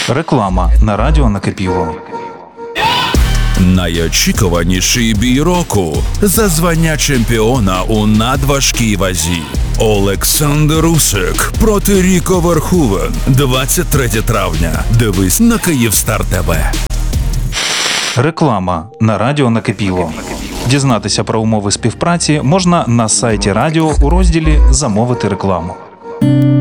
Реклама на радіо Накипіло. Найочікуваніший бій року за звання чемпіона у надважкій вазі. Олександр Усик проти Ріко Верховен. 23 травня. Дивись на Київстар ТВ. Реклама на радіо Накипіло. Дізнатися про умови співпраці можна на сайті радіо у розділі «Замовити рекламу».